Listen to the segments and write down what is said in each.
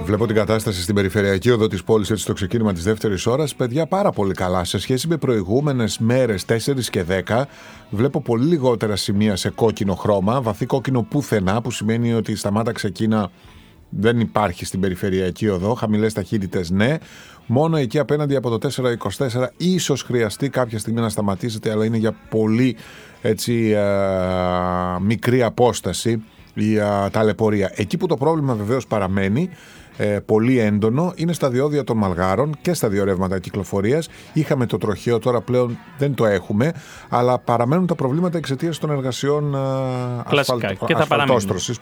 Βλέπω την κατάσταση στην περιφερειακή οδό της πόλης έτσι στο ξεκίνημα της δεύτερης ώρας. Παιδιά, πάρα πολύ καλά. Σε σχέση με προηγούμενες μέρες 4 και 10, βλέπω πολύ λιγότερα σημεία σε κόκκινο χρώμα. Βαθύ κόκκινο πουθενά, που σημαίνει ότι σταμάταξε εκείνα δεν υπάρχει στην περιφερειακή οδό. Χαμηλές ταχύτητες, ναι. Μόνο εκεί απέναντι από το 424 ίσως χρειαστεί κάποια στιγμή να σταματήσετε, αλλά είναι για πολύ έτσι, μικρή απόσταση η ταλαιπωρία. Εκεί που το πρόβλημα βεβαίως παραμένει πολύ έντονο είναι στα διόδια των Μαλγάρων και στα δύο ρεύματα κυκλοφορίας. Είχαμε το τροχαίο, τώρα πλέον δεν το έχουμε, αλλά παραμένουν τα προβλήματα εξαιτίας των εργασιών ασφαλτόστρωσης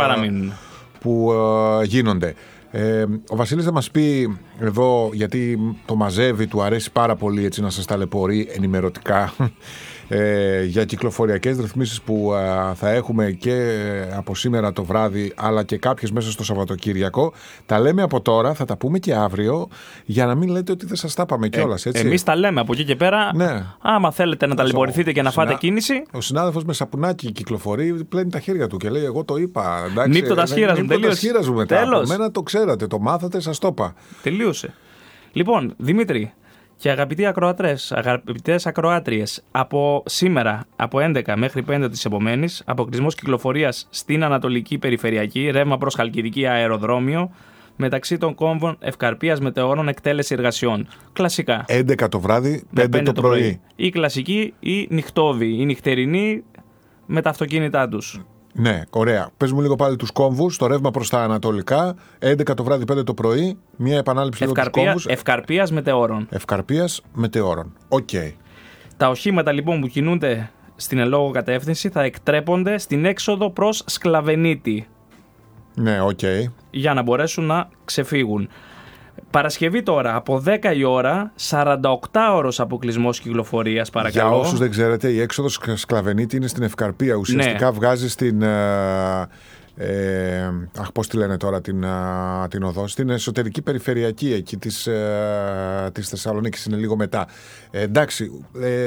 που γίνονται. Ο Βασίλης θα μας πει εδώ, γιατί το μαζεύει, του αρέσει πάρα πολύ έτσι να σας ταλαιπωρεί ενημερωτικά για κυκλοφοριακές ρυθμίσεις που θα έχουμε και από σήμερα το βράδυ, αλλά και κάποιες μέσα στο Σαββατοκύριακο. Τα λέμε από τώρα, θα τα πούμε και αύριο, για να μην λέτε ότι δεν σας τα είπαμε κιόλας, έτσι. Εμείς τα λέμε από εκεί και πέρα. Ναι. Άμα θέλετε να ταλαιπωρηθείτε και να φάτε κίνηση. Ο συνάδελφος με σαπουνάκι κυκλοφορεί, πλένει τα χέρια του και λέει: εγώ το είπα. Νύπτω τα σχήρας μου. Τέλος. Μένα το ξέρατε, το μάθατε, σας το είπα. Τελείωσε. Λοιπόν, Δημήτρη και αγαπητοί ακροατές, αγαπητές ακροάτριες, από σήμερα, από 11 μέχρι 5 της επομένης, αποκλεισμός κυκλοφορίας στην Ανατολική Περιφερειακή, ρεύμα προς Χαλκιδική αεροδρόμιο, μεταξύ των κόμβων Ευκαρπίας Μετεώρων, εκτέλεση εργασιών. Κλασικά. 11 το βράδυ, 5 το πρωί. Ή κλασική ή νυχτόβη, ή νυχτερινή με τα αυτοκίνητά τους. Ναι, ωραία. Πες μου λίγο πάλι τους κόμβους, το ρεύμα προς τα ανατολικά, 11 το βράδυ, 5 το πρωί, μία επανάληψη λίγο τους κόμβους. Ευκαρπίας Μετεώρων. Ευκαρπίας Μετεώρων. Οκ. Τα οχήματα λοιπόν που κινούνται στην ελόγω κατεύθυνση θα εκτρέπονται στην έξοδο προς Σκλαβενίτη. Ναι, οκ. Για να μπορέσουν να ξεφύγουν. Παρασκευή τώρα, από 10 η ώρα, 48ωρος αποκλεισμός κυκλοφορίας, παρακαλώ. Για όσους δεν ξέρετε, η έξοδος Σκλαβενίτη είναι στην Ευκαρπία. Ουσιαστικά βγάζει στην... πώς τη λένε τώρα την οδό, στην εσωτερική περιφερειακή εκεί της Θεσσαλονίκης, είναι λίγο μετά. Εντάξει,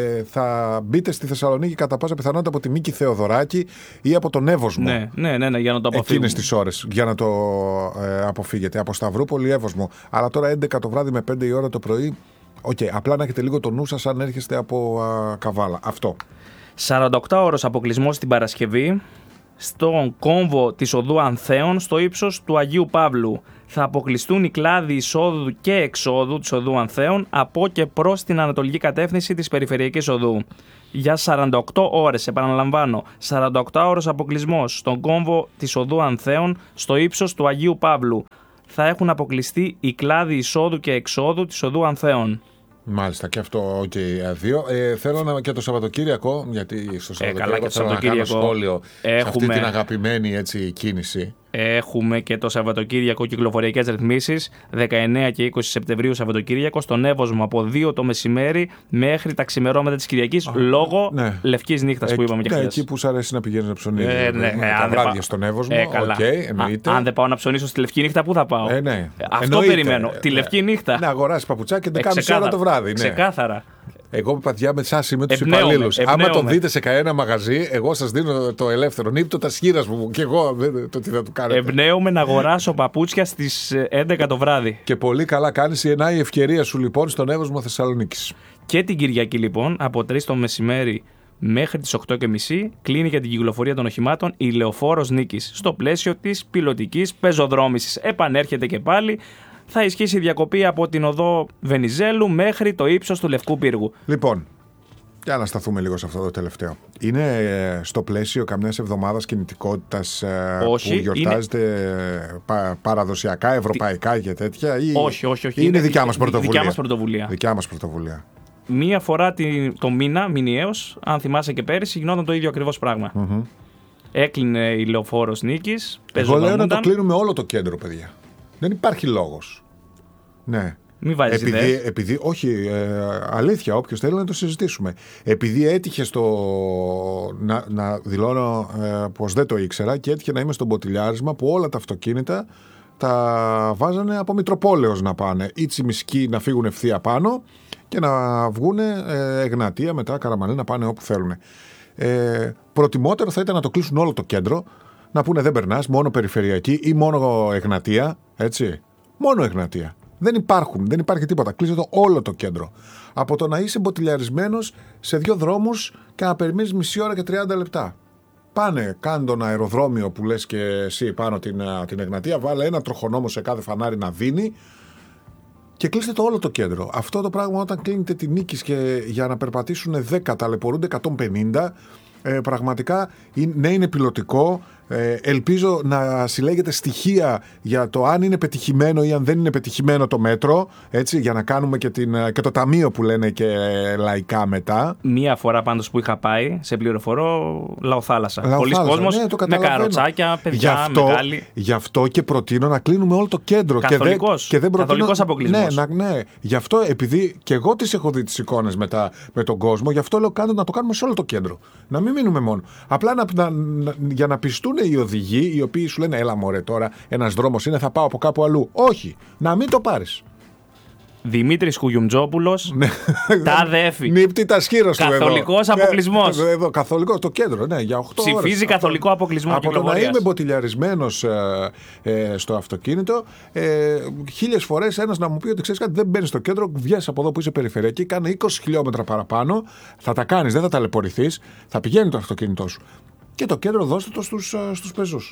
θα μπείτε στη Θεσσαλονίκη κατά πάσα πιθανότητα από τη Μίκη Θεοδωράκη ή από τον Εύωσμο. Ναι, για να το αποφύγετε. Εκείνες τις ώρες, για να το αποφύγετε. Από Σταυρούπολη, Εύωσμο. Αλλά τώρα 11 το βράδυ με 5 η ώρα το πρωί, απλά να έχετε λίγο το νου σας αν έρχεστε από Καβάλα. Αυτό. 48 ώρες αποκλεισμός την Παρασκευή. Στον κόμβο της οδού Ανθέων, στο ύψος του Αγίου Παύλου, θα αποκλειστούν οι κλάδοι εισόδου και εξόδου της οδού Ανθέων από και προς την ανατολική κατεύθυνση της περιφερειακής οδού. Για 48 ώρες, επαναλαμβάνω, 48 ώρες αποκλεισμός στον κόμβο της οδού Ανθέων, στο ύψος του Αγίου Παύλου. Θα έχουν αποκλειστεί οι κλάδοι εισόδου και εξόδου της οδού Ανθέων. Μάλιστα, και αυτό, δύο. Θέλω και το Σαββατοκύριακο, γιατί στο Σαββατοκύριακο θέλω να κάνω σχόλιο σε αυτή την αγαπημένη έτσι, κίνηση. Έχουμε και το Σαββατοκύριακο κυκλοφοριακές ρυθμίσεις, 19 και 20 Σεπτεμβρίου Σαββατοκύριακο, στον Εύωσμο από 2 το μεσημέρι μέχρι τα ξημερώματα της Κυριακής, λόγω λευκής νύχτας που είπαμε και χθες. Εκεί που σου αρέσει να πηγαίνεις να ψωνίσεις. Τα βράδια στον Εύωσμο. Εννοείται. Αν δεν πάω να ψωνίσω στη λευκή νύχτα, πού θα πάω. Αυτό περιμένω. Τη λευκή νύχτα. Να αγοράσεις παπουτσάκι και 11 ώρα το βράδυ. Ξεκάθαρα. Εγώ, παιδιά, με εσάς είμαι τους υπαλλήλους. Άμα τον δείτε σε κανένα μαγαζί, εγώ σας δίνω το ελεύθερο. Νύπτω τα σχήρας μου και εγώ το τι θα του κάνετε. Εμπνέομαι να αγοράσω παπούτσια στις 11 το βράδυ. Και πολύ καλά κάνεις, ενάει η ευκαιρία σου λοιπόν στον Εύωσμο Θεσσαλονίκης. Και την Κυριακή λοιπόν, από 3 το μεσημέρι μέχρι τις 8.30, κλείνει για την κυκλοφορία των οχημάτων η Λεωφόρος Νίκης. Στο πλαίσιο της πιλωτικής πεζοδρόμησης. Επανέρχεται και πάλι. Θα ισχύσει η διακοπή από την οδό Βενιζέλου μέχρι το ύψος του Λευκού Πύργου. Λοιπόν, για να σταθούμε λίγο σε αυτό το τελευταίο. Είναι στο πλαίσιο καμιάς εβδομάδας κινητικότητας που γιορτάζεται παραδοσιακά, ευρωπαϊκά και τέτοια? Όχι. Είναι δικιά μας πρωτοβουλία. Δικιά μας πρωτοβουλία. Μία φορά το μήνα, μηνιαίως, αν θυμάσαι και πέρυσι, γινόταν το ίδιο ακριβώς πράγμα. Mm-hmm. Έκλεινε η Λεωφόρος Νίκης. Εγώ λέω να το κλείνουμε όλο το κέντρο, παιδιά. Δεν υπάρχει λόγος. Ναι. Μην βάζεις επειδή όχι, αλήθεια, όποιος θέλει να το συζητήσουμε. Επειδή έτυχε να δηλώνω πως δεν το ήξερα και έτυχε να είμαι στο μποτιλιάρισμα που όλα τα αυτοκίνητα τα βάζανε από Μητροπόλεως να πάνε. Ή Τσιμισκή να φύγουν ευθεία πάνω και να βγουν Εγνατία, μετά Καραμαλή, να πάνε όπου θέλουν. Προτιμότερο θα ήταν να το κλείσουν όλο το κέντρο, να πούνε δεν περνάς, μόνο περιφερειακή ή μόνο Εγνατία, έτσι. Μόνο Εγνατία. Δεν υπάρχει τίποτα. Κλείζεται όλο το κέντρο. Από το να είσαι μποτιλιαρισμένος σε 2 δρόμους και να περιμένεις μισή ώρα και 30 λεπτά. Πάνε, κάνε τον αεροδρόμιο που λες και εσύ πάνω την Εγνατία, βάλε ένα τροχονόμο σε κάθε φανάρι να δίνει και κλείστε το όλο το κέντρο. Αυτό το πράγμα όταν κλείνετε την Νίκης και για να περπατήσουν 10 ταλαιπωρούνται 150, πραγματικά ναι, είναι πιλωτικό. Ελπίζω να συλλέγετε στοιχεία για το αν είναι πετυχημένο ή αν δεν είναι πετυχημένο το μέτρο, έτσι, για να κάνουμε και το ταμείο που λένε και λαϊκά μετά. Μία φορά πάντως που είχα πάει, σε πληροφορώ, Λαοθάλασσα. Πολλοί κόσμος με καροτσάκια, παιδιά, μεγάλοι. Γι' αυτό και προτείνω να κλείνουμε όλο το κέντρο. Καθολικός αποκλεισμός. Ναι. Γι' αυτό, επειδή και εγώ τις έχω δει τις εικόνες μετά με τον κόσμο, γι' αυτό λέω να το κάνουμε σε όλο το κέντρο. Να μην μείνουμε μόνο. Απλά για να πιστούν οι οδηγοί, οι οποίοι σου λένε έλα μωρέ τώρα, ένας δρόμος είναι, θα πάω από κάπου αλλού. Όχι, να μην το πάρεις. Δημήτρης Κουγιουμτζόπουλος, τάδε έφη. Νύπτη τα σχήρος του εδώ. Καθολικός αποκλεισμός. Εδώ, καθολικός, το κέντρο, ναι, για 8 ώρες. Ψηφίζει καθολικό αποκλεισμό κυκλοφορίας. Από το να είμαι μποτιλιαρισμένος στο αυτοκίνητο, 1000 φορές ένας να μου πει ότι ξέρεις κάτι, δεν μπαίνεις στο κέντρο, βγες από εδώ που είσαι περιφερειακή, κάνε 20 χιλιόμετρα παραπάνω, θα τα κάνεις, δεν θα ταλαιπωρηθείς, θα πηγαίνει το αυτοκίνητό σου. Και το κέντρο δώστε το στους πεζούς.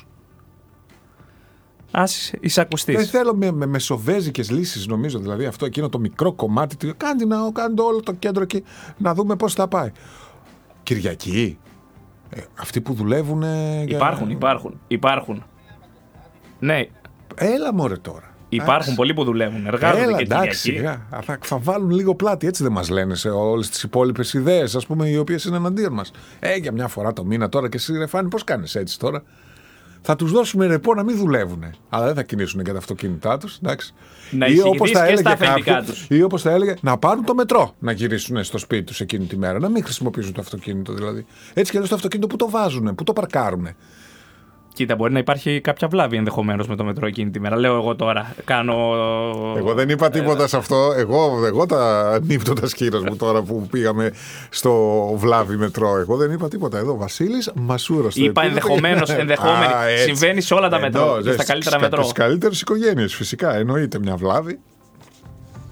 Ας εισακουστείς. Δεν θέλω με μεσοβέζικες λύσεις, νομίζω, δηλαδή αυτό εκείνο το μικρό κομμάτι. Κάντε όλο το κέντρο εκεί να δούμε πώς θα πάει. Κυριακή. Αυτοί που δουλεύουν. Υπάρχουν. Ναι. Έλα μωρέ τώρα. Υπάρχουν πολλοί που δουλεύουν. Εργάζονται και Κυριακή. Θα βάλουν λίγο πλάτη, έτσι δεν μας λένε σε όλες τις υπόλοιπες ιδέες, ας πούμε, οι οποίες είναι εναντίον μας. Για μια φορά το μήνα τώρα και εσύ ρε Φάνη, πώς κάνεις έτσι τώρα. Θα τους δώσουμε ρεπό να μην δουλεύουν. Αλλά δεν θα κινήσουν και τα αυτοκίνητά τους. Να εισηγηθείς και στα αφεντικά τους. Ή όπως θα έλεγε, να πάρουν το μετρό να γυρίσουν στο σπίτι τους εκείνη τη μέρα. Να μην χρησιμοποιήσουν το αυτοκίνητο δηλαδή. Έτσι και εδώ στο αυτοκίνητο που το βάζουν, που το παρκάρουν. Κοίτα, μπορεί να υπάρχει κάποια βλάβη ενδεχομένως με το μετρό εκείνη τη μέρα. Λέω εγώ τώρα. Εγώ δεν είπα τίποτα σε αυτό. Εγώ τα νύπτω τα σκύρος μου τώρα που πήγαμε στο βλάβη μετρό. Εγώ δεν είπα τίποτα. Εδώ Βασίλης Μασούρος. Είπα ενδεχομένως. Συμβαίνει σε όλα τα μετρό. Στα καλύτερα μετρό. Στις καλύτερες οικογένειες φυσικά. Εννοείται μια βλάβη.